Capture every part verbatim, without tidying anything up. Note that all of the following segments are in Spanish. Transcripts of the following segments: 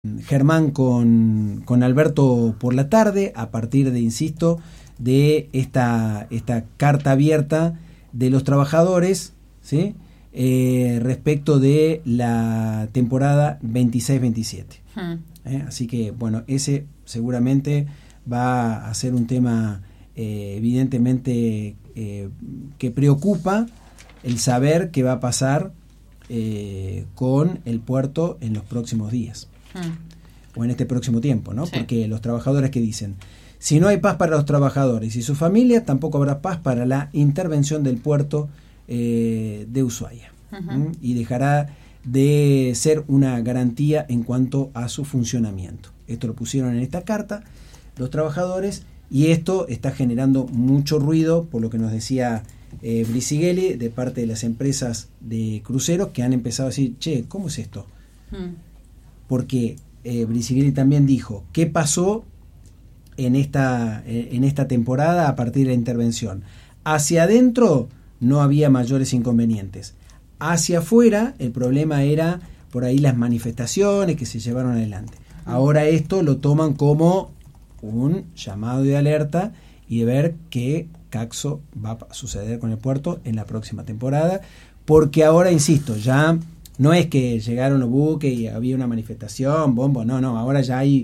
Germán con, con Alberto por la tarde, a partir de, insisto, de esta, esta carta abierta de los trabajadores, ¿sí? Eh, respecto de la temporada veintiséis veintisiete. Hmm. ¿Eh? Así que, bueno, ese seguramente va a ser un tema eh, evidentemente eh, que preocupa el saber qué va a pasar eh, con el puerto en los próximos días. Hmm. O en este próximo tiempo, ¿no? Sí. Porque los trabajadores que dicen, si no hay paz para los trabajadores y sus familias, tampoco habrá paz para la intervención del puerto eh, de Ushuaia. Uh-huh. ¿Mm? Y dejará de ser una garantía en cuanto a su funcionamiento. Esto lo pusieron en esta carta los trabajadores, y esto está generando mucho ruido, por lo que nos decía eh, Brisighella, de parte de las empresas de cruceros, que han empezado a decir, che, ¿cómo es esto? Hmm. Porque eh, Brisighella también dijo, ¿qué pasó en esta, en esta temporada a partir de la intervención? Hacia adentro no había mayores inconvenientes. Hacia afuera el problema era por ahí las manifestaciones que se llevaron adelante. Ahora esto lo toman como un llamado de alerta y de ver qué caxo va a suceder con el puerto en la próxima temporada, porque ahora, insisto, ya no es que llegaron los buques y había una manifestación, bombo, no, no, ahora ya hay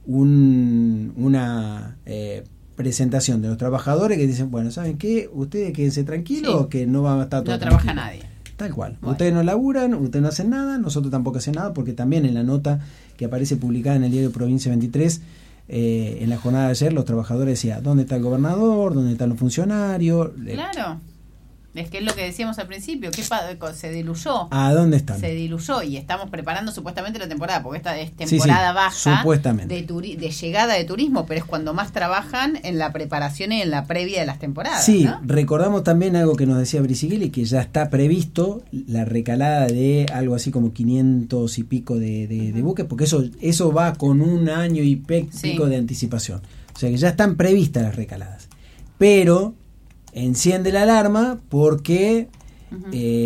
un, una eh, presentación de los trabajadores que dicen, bueno, ¿saben qué? Ustedes quédense tranquilos, sí, que no va a estar todo no trabaja tranquilo. Nadie. Tal cual. Bueno. Ustedes no laburan, ustedes no hacen nada, nosotros tampoco hacemos nada, porque también en la nota que aparece publicada en el diario Provincia veintitrés, eh, en la jornada de ayer, los trabajadores decían, ¿dónde está el gobernador? ¿Dónde están los funcionarios? Claro. Es que es lo que decíamos al principio, que se diluyó. ¿A dónde están? Se diluyó y estamos preparando supuestamente la temporada, porque esta es temporada sí, sí, baja supuestamente. De, turi- de llegada de turismo, pero es cuando más trabajan en la preparación y en la previa de las temporadas. Sí, ¿no? Recordamos también algo que nos decía Brisighella, que ya está previsto la recalada de algo así como quinientos y pico de, de, uh-huh. de buques, porque eso, eso va con un año y pico sí. de anticipación. O sea que ya están previstas las recaladas. Pero enciende la alarma porque uh-huh.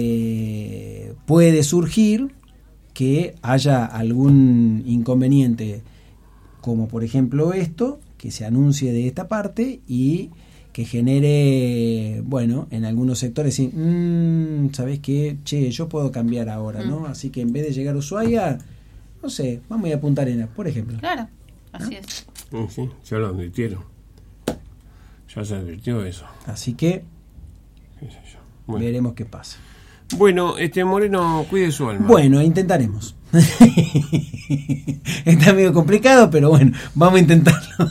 eh, puede surgir que haya algún inconveniente, como por ejemplo esto, que se anuncie de esta parte y que genere, bueno, en algunos sectores, mmm, ¿sabés qué? Che, yo puedo cambiar ahora, uh-huh. ¿no? Así que en vez de llegar a Ushuaia, no sé, vamos a ir a Punta Arenas, por ejemplo. Claro, así ¿no? es. Sí, sí, ya lo advirtieron. Ya se advirtió eso. Así que ¿Qué sé yo? Bueno. Veremos qué pasa. Bueno, este Moreno, cuide su alma. Bueno, intentaremos. Está medio complicado, pero bueno, vamos a intentarlo.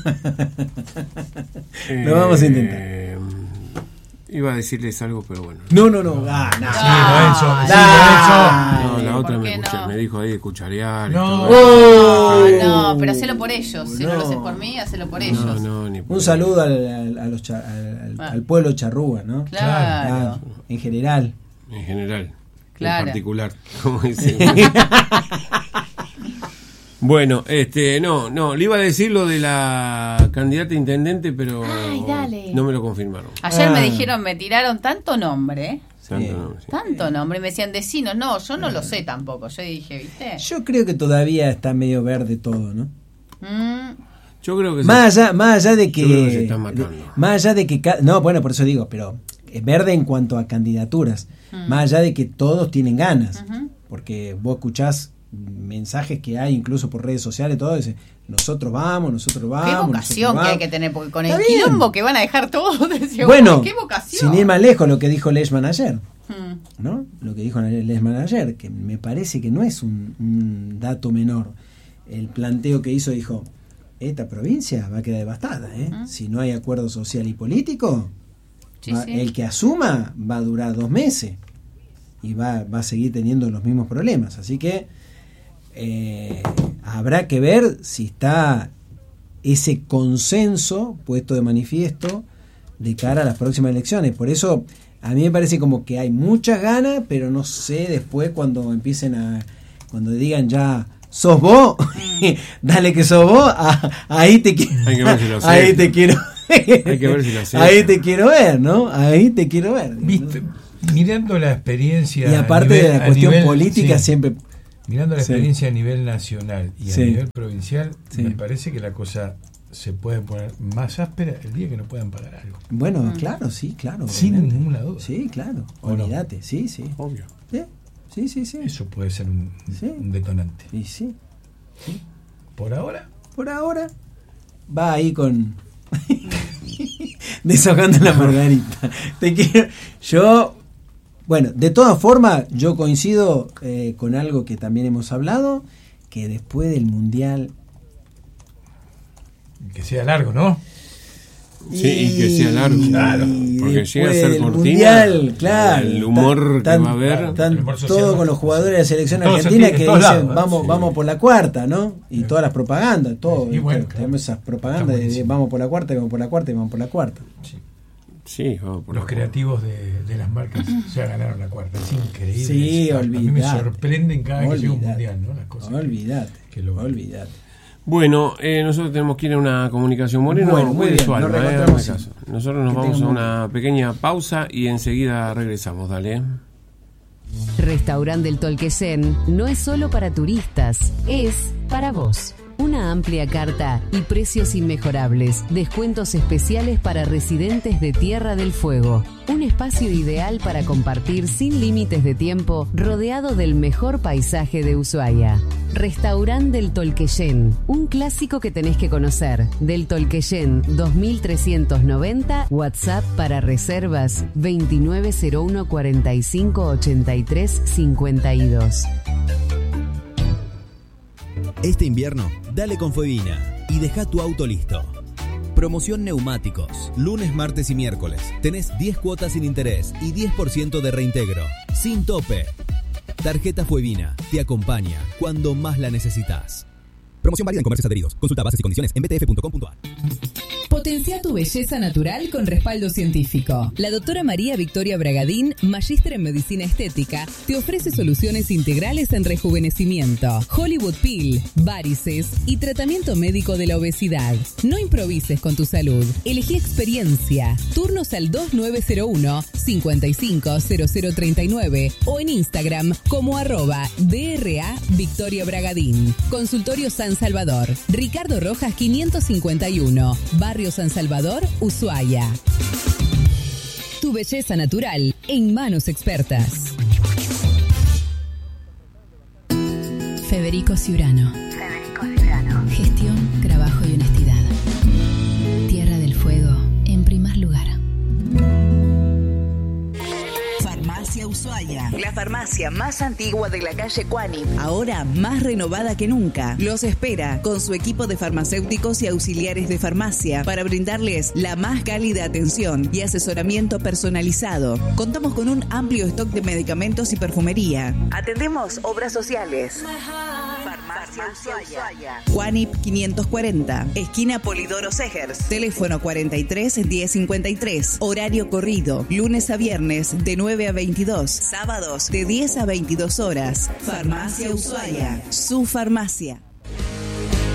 eh, Lo vamos a intentar. Eh, iba a decirles algo, pero bueno. No, no, no. Ah, no. Sí, Lorenzo, sí, No, Lorenzo. la otra ¿Por me, qué escuché, no? me dijo ahí de cucharear. No. Y todo Oh, Ay, no, pero hacelo por ellos. Si no, no. lo haces por mí, hacelo por ellos. No, no, ni por Un saludo al, al, a los cha, al, ah. al pueblo charrúa, ¿no? Claro. Ah, en general. En general. Claro. En particular. Como dice. Bueno, este, no, no, le iba a decir lo de la candidata a intendente, pero Ay, dale. no me lo confirmaron. Ayer Ah. me dijeron, me tiraron tanto nombre, Tanto Sí. no, sí. tanto nombre, y me decían vecinos. No, yo no lo sé tampoco. Yo dije, ¿viste? Yo creo que todavía está medio verde todo, ¿no? Mm, Yo creo que Más allá, más allá de que, Yo creo que se están matando. de- más allá de que ca- no, bueno, por eso digo, pero es verde en cuanto a candidaturas, Mm. más allá de que todos tienen ganas, Ujú. porque vos escuchás mensajes que hay incluso por redes sociales, todo dice, nosotros vamos, nosotros vamos. qué nosotros vocación que vamos. hay que tener, porque con Está el bien. quilombo que van a dejar todos, decía, Bueno, uy, qué vocación. sin ir más lejos, lo que dijo Leishman ayer, Mm, ¿no? Lo que dijo Leishman ayer, que me parece que no es un, un dato menor. El planteo que hizo, dijo, esta provincia va a quedar devastada, ¿eh? Uh-huh. Si no hay acuerdo social y político, sí, va- sí. el que asuma va a durar dos meses y va, va a seguir teniendo los mismos problemas. Así que eh, habrá que ver si está ese consenso puesto de manifiesto de cara a las próximas elecciones. Por eso a mí me parece como que hay muchas ganas, pero no sé después cuando empiecen a, cuando digan ya sos vos, dale que sos vos, ah, ahí te quiero, Hay que ver si lo ahí acepta. te quiero Hay que ver si lo acepta. ahí te quiero ver, ¿no? Ahí te quiero ver. Viste, mirando la experiencia. Y aparte a nivel- de la a cuestión nivel- política, sí. siempre Mirando la Sí. experiencia a nivel nacional y a Sí. nivel provincial, Sí. me parece que la cosa se puede poner más áspera el día que no puedan pagar algo. Bueno, claro, sí, claro. Sin obviamente. ninguna duda. Sí, claro. ¿O no? Olvídate, sí, sí. Obvio. Sí, sí, sí. sí. Eso puede ser un, Sí. un detonante. Y sí. Por ahora, Por ahora va ahí con deshojando la margarita. Te quiero. Yo, bueno, de todas formas, yo coincido eh, con algo que también hemos hablado, que después del mundial. que sea largo, ¿no? Sí, y que sea largo. Claro. Porque después llega a ser del cortina. mundial, claro, El humor tan- que va a haber. Están El humor social, todos ¿no? con los jugadores de la selección Todos argentina en que todos dicen lados, ¿eh? vamos, Sí. vamos por la cuarta, ¿no? Y todas las propagandas, todo. Y bueno, claro, claro. tenemos esas propagandas Está de buenísimo. vamos por la cuarta, y vamos por la cuarta y vamos por la cuarta. Sí. Sí, vamos por Los la- creativos de, de las marcas ya ganaron la cuarta. Es increíble. Sí, Es- a, a mí me olvidate. sorprenden cada vez que llega un Olvidate. mundial, ¿no? Las cosas. que- Olvídate, que lo- olvídate. Bueno, eh, nosotros tenemos que ir a una comunicación. Moreno, Bueno, muy cuide bien, su alma, nos eh, reencontramos, hazme sí. caso. Nosotros nos Que vamos a tengan una pequeña pausa y enseguida regresamos, dale. ¿eh? Restaurante del Tolquesén no es solo para turistas, es para vos. Una amplia carta y precios inmejorables, descuentos especiales para residentes de Tierra del Fuego. Un espacio ideal para compartir sin límites de tiempo, rodeado del mejor paisaje de Ushuaia. Restaurante del Tolquesén, un clásico que tenés que conocer. Del Tolquesén dos mil trescientos noventa, WhatsApp para reservas veintinueve cero uno cuarenta y cinco ochenta y tres cincuenta y dos. Este invierno, dale con Fuevina y deja tu auto listo. Promoción neumáticos. Lunes, martes y miércoles. Tenés diez cuotas sin interés y diez por ciento de reintegro. Sin tope. Tarjeta Fuevina te acompaña cuando más la necesitas. Promoción válida en comercios adheridos. Consulta bases y condiciones en b t f punto com punto a r. Potencia tu belleza natural con respaldo científico. La doctora María Victoria Bragadín, magíster en medicina estética, te ofrece soluciones integrales en rejuvenecimiento, Hollywood Peel, varices y tratamiento médico de la obesidad. No improvises con tu salud. Elegí experiencia. Turnos al dos nueve cero uno, cinco cinco cero cero tres nueve o en Instagram como arroba D R A Victoria Bragadín. Consultorio San Salvador. Ricardo Rojas quinientos cincuenta y uno. Barrio San Salvador, Ushuaia. Tu belleza natural en manos expertas. Federico Ciurano. Federico Ciurano. Gestión, trabajo y honestidad. Tierra del Fuego, en primer lugar. Farmacia Ushuaia, la farmacia más antigua de la calle Cuani, ahora más renovada que nunca. Los espera con su equipo de farmacéuticos y auxiliares de farmacia para brindarles la más cálida atención y asesoramiento personalizado. Contamos con un amplio stock de medicamentos y perfumería. Atendemos obras sociales. Farmacia Ushuaia. Juanip quinientos cuarenta, esquina Polidoro Segers. Teléfono cuarenta y tres diez cincuenta y tres. Horario corrido, lunes a viernes de nueve a veintidós. Sábados de diez a veintidós horas. Farmacia Ushuaia, su farmacia.